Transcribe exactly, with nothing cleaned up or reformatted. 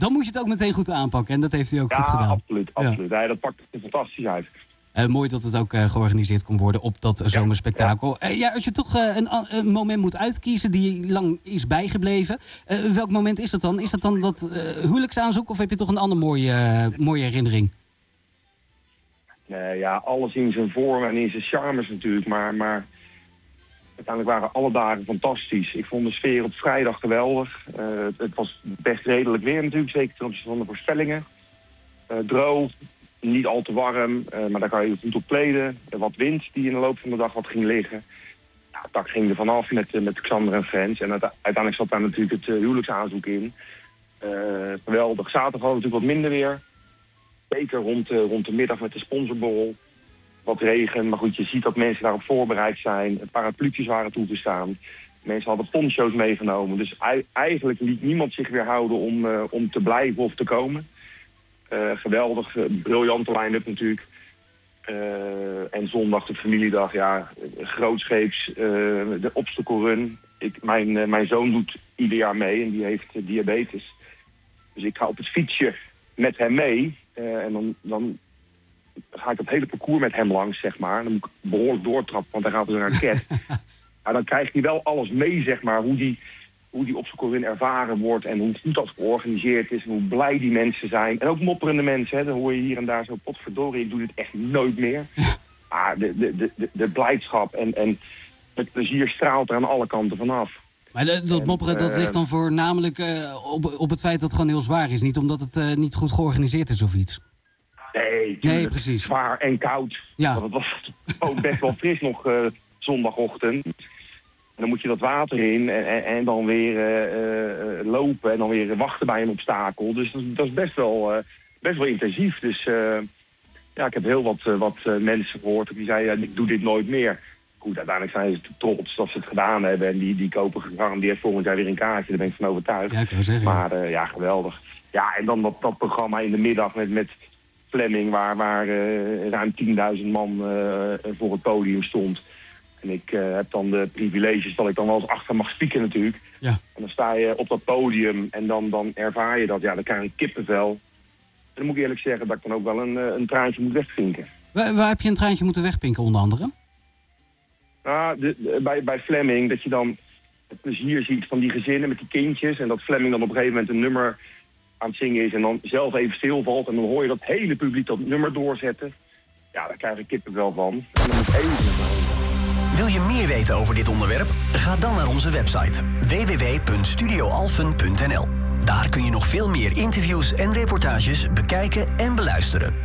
dan moet je het ook meteen goed aanpakken. En dat heeft hij ook ja, goed gedaan. Absoluut, absoluut. Ja. Ja, dat pakt er fantastisch uit. Uh, mooi dat het ook uh, georganiseerd kon worden op dat uh, zomerspektakel. Ja. Uh, ja, als je toch uh, een, een moment moet uitkiezen die lang is bijgebleven. Uh, welk moment is dat dan? Is dat dan dat uh, huwelijksaanzoek of heb je toch een andere mooie, uh, mooie herinnering? Nee, ja, alles in zijn vorm en in zijn charmes natuurlijk. Maar, maar uiteindelijk waren alle dagen fantastisch. Ik vond de sfeer op vrijdag geweldig. Uh, het, het was best redelijk weer natuurlijk, zeker ten opzichte van de voorspellingen. Uh, droog. Niet al te warm, uh, maar daar kan je goed op kleden. Uh, wat wind die in de loop van de dag wat ging liggen. Ja, het dak ging er vanaf met, uh, met Xander en Frans. En uite- uiteindelijk zat daar natuurlijk het uh, huwelijksaanzoek in. Uh, geweldig. Zaterdag hadden we natuurlijk wat minder weer. Zeker rond, uh, rond de middag met de sponsorborrel. Wat regen, maar goed, je ziet dat mensen daarop voorbereid zijn. Parapluutjes waren toegestaan. Mensen hadden poncho's meegenomen. Dus ei- eigenlijk liet niemand zich weer houden om, uh, om te blijven of te komen. Uh, geweldig, uh, briljante line-up natuurlijk. Uh, en zondag de familiedag, ja, grootscheeps, uh, de obstacle run. Ik, mijn, uh, mijn zoon doet ieder jaar mee en die heeft uh, diabetes. Dus ik ga op het fietsje met hem mee. Uh, en dan, dan ga ik het hele parcours met hem langs, zeg maar. Dan moet ik behoorlijk doortrappen, want hij gaat dus een raket. Maar dan krijgt hij wel alles mee, zeg maar, hoe die... hoe die obstacle run ervaren wordt en hoe goed dat georganiseerd is en hoe blij die mensen zijn. En ook mopperende mensen, hè. Dan hoor je hier en daar zo, potverdorie, ik doe dit echt nooit meer. Maar de, de, de, de, de blijdschap en, en het plezier straalt er aan alle kanten vanaf. Maar de, dat mopperen, dat ligt dan voornamelijk uh, op, op het feit dat het gewoon heel zwaar is. Niet omdat het uh, niet goed georganiseerd is of iets. Nee, nee precies. Zwaar en koud. Ja. Want het was ook best wel fris nog uh, zondagochtend. En dan moet je dat water in en, en, en dan weer uh, uh, lopen en dan weer wachten bij een obstakel. Dus dat, dat is best wel, uh, best wel intensief. Dus uh, ja, ik heb heel wat, uh, wat uh, mensen gehoord die zeiden, ja, ik doe dit nooit meer. Goed, uiteindelijk zijn ze trots dat ze het gedaan hebben. En die, die kopen gegarandeerd volgend jaar weer een kaartje. Daar ben ik van overtuigd. Ja, ik wil zeggen. Maar uh, ja, geweldig. Ja, en dan dat, dat programma in de middag met, met Fleming, waar, waar uh, ruim tienduizend man uh, voor het podium stond. En ik uh, heb dan de privileges dat ik dan wel eens achter mag spieken natuurlijk. Ja. En dan sta je op dat podium en dan, dan ervaar je dat. Ja, dan krijg je kippenvel. En dan moet ik eerlijk zeggen dat ik dan ook wel een, een traantje moet wegvinken. Waar, waar heb je een traantje moeten wegpinken onder andere? Nou, de, de, bij, bij Fleming, dat je dan het plezier ziet van die gezinnen met die kindjes. En dat Fleming dan op een gegeven moment een nummer aan het zingen is en dan zelf even stilvalt. En dan hoor je dat hele publiek dat nummer doorzetten. Ja, daar krijg ik kippenvel van. En dan moet ik even... Wil je meer weten over dit onderwerp? Ga dan naar onze website w w w punt studio alphen punt n l. Daar kun je nog veel meer interviews en reportages bekijken en beluisteren.